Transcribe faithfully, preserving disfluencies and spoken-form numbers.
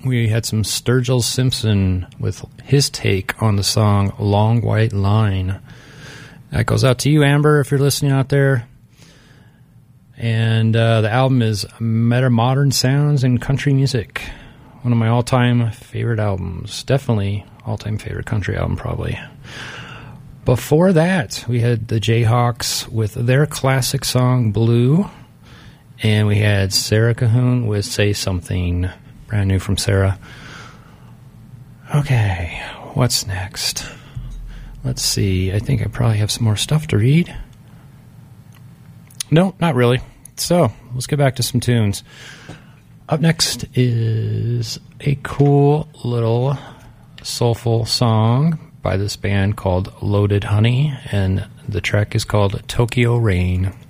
we had some Sturgill Simpson with his take on the song Long White Line. That goes out to you, Amber, if you're listening out there. And uh, the album is Meta Modern Sounds in Country Music. One of my all-time favorite albums. Definitely all-time favorite country album, probably. Before that, we had the Jayhawks with their classic song, Blue. And we had Sarah Cahoon with Say Something. Brand new from Sarah. Okay, what's next? Let's see. I think I probably have some more stuff to read. No, not really. So, let's get back to some tunes. Up next is a cool little soulful song by this band called Loaded Honey, and the track is called Tokyo Rain.